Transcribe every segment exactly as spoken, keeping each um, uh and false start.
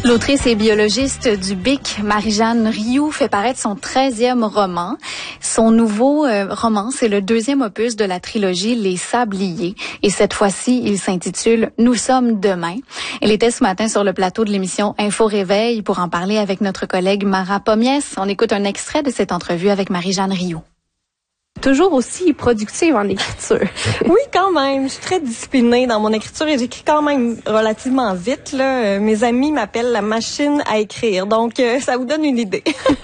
L'autrice et biologiste du B I C, Marie-Jeanne Rioux, fait paraître son treizième roman. Son nouveau euh, roman, c'est le deuxième opus de la trilogie Les Sabliers. Et cette fois-ci, il s'intitule « Nous sommes demain ». Elle était ce matin sur le plateau de l'émission Info Réveil pour en parler avec notre collègue Mara Pomiès. On écoute un extrait de cette entrevue avec Marie-Jeanne Rioux. Toujours aussi productive en écriture. Oui, quand même. Je suis très disciplinée dans mon écriture et j'écris quand même relativement vite. Là. Euh, mes amis m'appellent la machine à écrire. Donc, euh, ça vous donne une idée.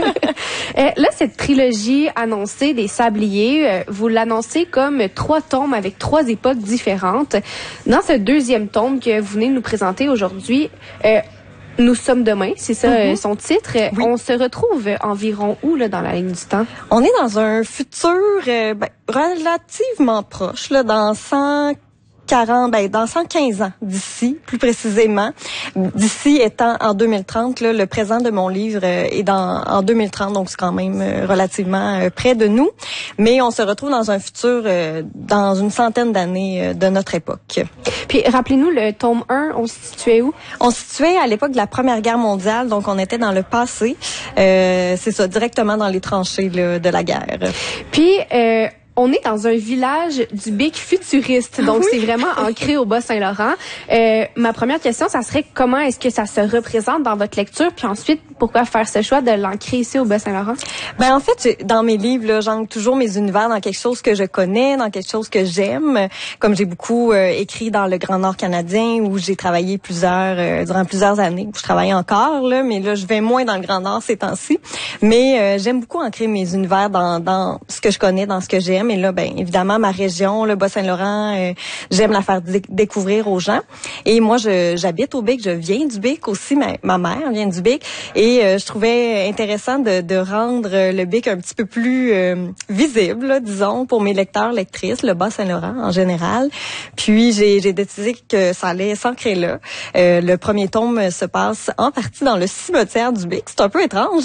euh, là, cette trilogie annoncée des Sabliers, euh, vous l'annoncez comme trois tomes avec trois époques différentes. Dans ce deuxième tome que vous venez nous présenter aujourd'hui, euh, Nous sommes demain, c'est ça mm-hmm. euh, son titre. Oui. On se retrouve environ où là dans la ligne du temps? On est dans un futur euh, ben, relativement proche, là, dans cent quarante, ben, dans cent quinze ans d'ici, plus précisément. D'ici étant en deux mille trente, là, le présent de mon livre euh, est dans, en deux mille trente, donc c'est quand même euh, relativement euh, près de nous. Mais on se retrouve dans un futur, euh, dans une centaine d'années euh, de notre époque. Puis rappelez-nous, le tome un, on se situait où? On se situait à l'époque de la Première Guerre mondiale, donc on était dans le passé. Euh, c'est ça, directement dans les tranchées là, de la guerre. Puis... Euh On est dans un village du B I C futuriste, donc oui. C'est vraiment ancré au Bas-Saint-Laurent. Euh, ma première question, ça serait comment est-ce que ça se représente dans votre lecture, puis ensuite, pourquoi faire ce choix de l'ancrer ici au Bas-Saint-Laurent? Ben en fait, dans mes livres, là, j'ancre toujours mes univers dans quelque chose que je connais, dans quelque chose que j'aime. Comme j'ai beaucoup euh, écrit dans le Grand Nord canadien, où j'ai travaillé plusieurs euh, durant plusieurs années, où je travaille encore, là, mais là, je vais moins dans le Grand Nord ces temps-ci. Mais euh, j'aime beaucoup ancrer mes univers dans, dans ce que je connais, dans ce que j'aime. Et là, ben évidemment, ma région, le Bas-Saint-Laurent, euh, j'aime la faire dé- découvrir aux gens. Et moi, je, j'habite au B I C, je viens du B I C aussi, ma, ma mère vient du B I C. Et euh, je trouvais intéressant de, de rendre le B I C un petit peu plus euh, visible, là, disons, pour mes lecteurs, lectrices, le Bas-Saint-Laurent en général. Puis, j'ai, j'ai décidé que ça allait s'ancrer là. Euh, le premier tome se passe en partie dans le cimetière du B I C. C'est un peu étrange.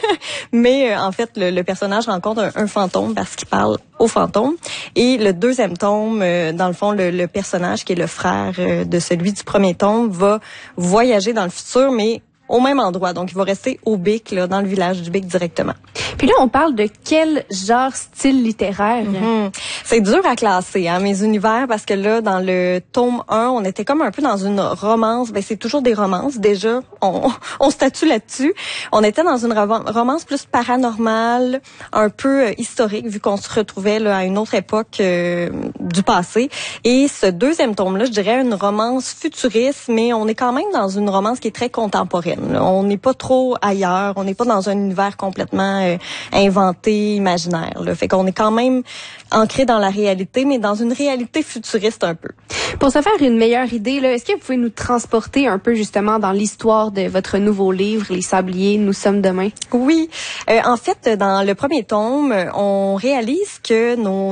Mais euh, en fait, le, le personnage rencontre un, un fantôme parce qu'il parle au fantôme. Et le deuxième tome, euh, dans le fond, le, le personnage qui est le frère euh, de celui du premier tome va voyager dans le futur, mais au même endroit. Donc, il va rester au B I C, là, dans le village du B I C directement. Puis là, on parle de quel genre style littéraire? Mm-hmm. C'est dur à classer, hein, mes univers, parce que là, dans le tome un, on était comme un peu dans une romance. Ben, c'est toujours des romances, déjà. On, on statue là-dessus. On était dans une romance plus paranormale, un peu euh, historique, vu qu'on se retrouvait là, à une autre époque euh, du passé. Et ce deuxième tome-là, je dirais une romance futuriste, mais on est quand même dans une romance qui est très contemporaine. Là. On n'est pas trop ailleurs. On n'est pas dans un univers complètement euh, inventé, imaginaire. Là. Fait qu'on est quand même ancré dans la réalité, mais dans une réalité futuriste un peu. Pour se faire une meilleure idée, là, est-ce que vous pouvez nous transporter un peu justement dans l'histoire de votre nouveau livre, Les Sabliers, Nous sommes demain? Oui. Euh, en fait, dans le premier tome, on réalise que nos